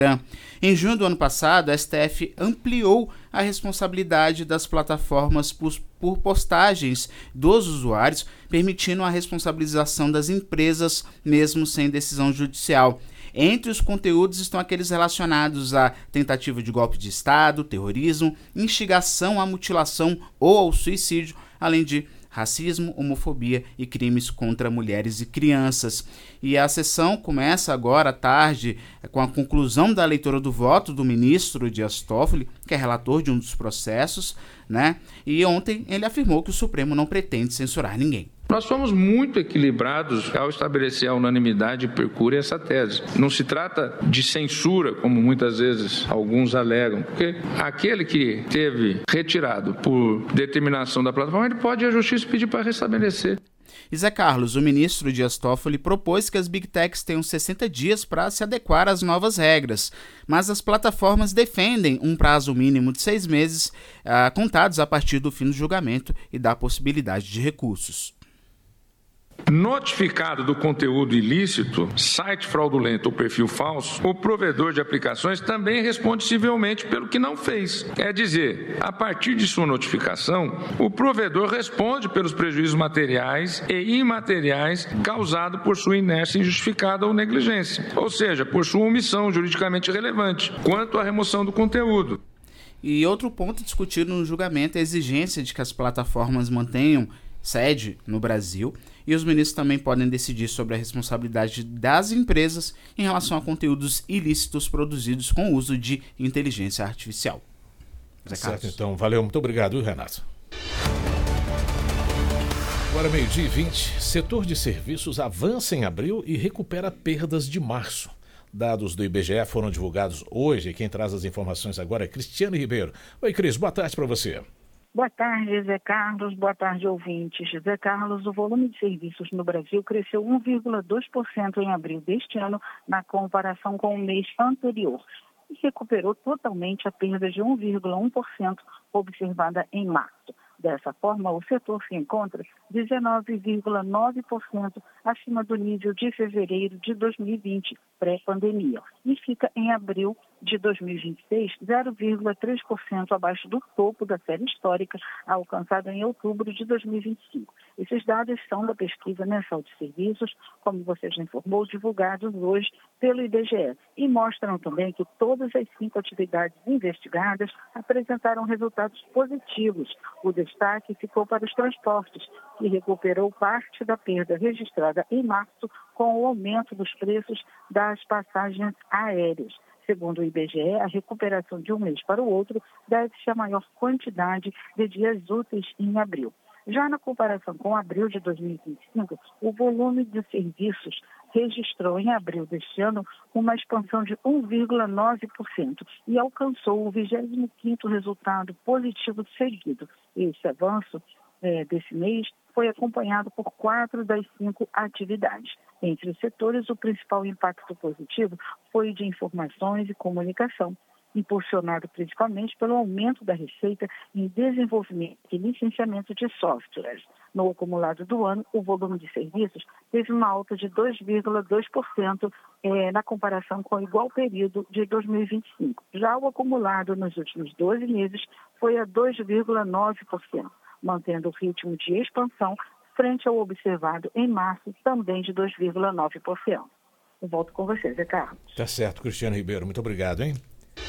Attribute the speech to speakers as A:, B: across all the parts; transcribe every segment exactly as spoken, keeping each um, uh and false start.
A: Em junho do ano passado, a S T F ampliou a responsabilidade das plataformas por, por postagens dos usuários, permitindo a responsabilização das empresas, mesmo sem decisão judicial. Entre os conteúdos estão aqueles relacionados à tentativa de golpe de Estado, terrorismo, instigação à mutilação ou ao suicídio, além de racismo, homofobia e crimes contra mulheres e crianças. E a sessão começa agora à tarde com a conclusão da leitura do voto do ministro Dias Toffoli, que é relator de um dos processos, né? E ontem ele afirmou que o Supremo não pretende censurar ninguém.
B: Nós fomos muito equilibrados ao estabelecer a unanimidade e percurrir essa tese. Não se trata de censura, como muitas vezes alguns alegam, porque aquele que teve retirado por determinação da plataforma, ele pode ir à justiça pedir para restabelecer.
A: E Zé Carlos, o ministro Dias Toffoli propôs que as Big Techs tenham sessenta dias para se adequar às novas regras, mas as plataformas defendem um prazo mínimo de seis meses, ah, contados a partir do fim do julgamento e da possibilidade de recursos.
B: Notificado do conteúdo ilícito, site fraudulento ou perfil falso, o provedor de aplicações também responde civilmente pelo que não fez. É dizer, a partir de sua notificação, o provedor responde pelos prejuízos materiais e imateriais causados por sua inércia injustificada ou negligência, ou seja, por sua omissão juridicamente relevante, quanto à remoção do conteúdo.
A: E outro ponto discutido no julgamento é a exigência de que as plataformas mantenham sede no Brasil, e os ministros também podem decidir sobre a responsabilidade das empresas em relação a conteúdos ilícitos produzidos com o uso de inteligência artificial.
C: Zé certo, então. Valeu. Muito obrigado, Renato. Agora, meio-dia e vinte. Setor de serviços avança em abril e recupera perdas de março. Dados do I B G E foram divulgados hoje. Quem traz as informações agora é Cristiane Ribeiro. Oi, Cris. Boa tarde para você.
D: Boa tarde, Zé Carlos. Boa tarde, ouvintes. Zé Carlos, o volume de serviços no Brasil cresceu um vírgula dois por cento em abril deste ano, na comparação com o mês anterior, e recuperou totalmente a perda de um vírgula um por cento observada em março. Dessa forma, o setor se encontra dezenove vírgula nove por cento acima do nível de fevereiro de dois mil e vinte, pré-pandemia, e fica em abril de dois mil e vinte e seis, zero vírgula três por cento abaixo do topo da série histórica alcançado em outubro de dois mil e vinte e cinco. Esses dados são da pesquisa mensal de serviços, como você já informou, divulgados hoje pelo I B G E, e mostram também que todas as cinco atividades investigadas apresentaram resultados positivos. O destaque ficou para os transportes, que recuperou parte da perda registrada em março com o aumento dos preços das passagens aéreas. Segundo o I B G E, a recuperação de um mês para o outro deve-se à maior quantidade de dias úteis em abril. Já na comparação com abril de dois mil e vinte e cinco, o volume de serviços registrou em abril deste ano uma expansão de um vírgula nove por cento e alcançou o vigésimo quinto resultado positivo seguido. Esse avanço é, desse mês foi acompanhado por quatro das cinco atividades. Entre os setores, o principal impacto positivo foi de informações e comunicação, impulsionado principalmente pelo aumento da receita em desenvolvimento e licenciamento de softwares. No acumulado do ano, o volume de serviços teve uma alta de dois vírgula dois por cento eh, na comparação com o igual período de dois mil e vinte e cinco. Já o acumulado nos últimos doze meses foi a dois vírgula nove por cento, mantendo o ritmo de expansão frente ao observado em março, também de dois vírgula nove por cento. Eu volto com você, Zé Carlos.
C: Tá certo, Cristiano Ribeiro. Muito obrigado, hein?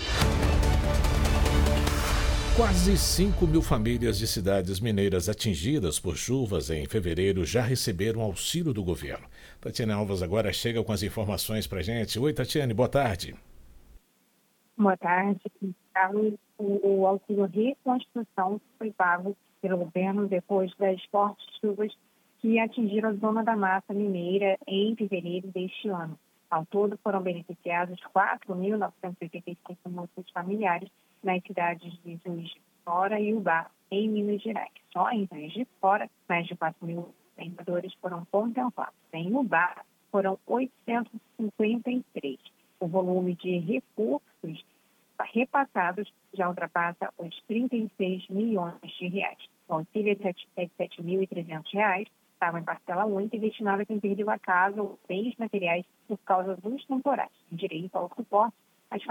C: Quase cinco mil famílias de cidades mineiras atingidas por chuvas em fevereiro já receberam auxílio do governo. Tatiane Alves agora chega com as informações pra gente. Oi, Tatiane, boa tarde.
E: Boa tarde, Carlos. O auxílio reconstrução foi pago pelo governo depois das fortes chuvas que atingiram a zona da mata mineira em fevereiro deste ano. Ao todo, foram beneficiados quatro mil novecentos e oitenta e cinco núcleos familiares nas cidades de Juiz de Fora e Ubá, em Minas Gerais. Só em Juiz de Fora, mais de quatro mil vendedores foram contemplados. Em Ubá, foram oitocentos e cinquenta e três. O volume de recursos repassados já ultrapassa os trinta e seis milhões de reais. O auxílio é de sete mil e trezentos reais, estava em parcela única e destinado a quem perdeu a casa ou bens materiais por causa dos temporais. O direito ao suporte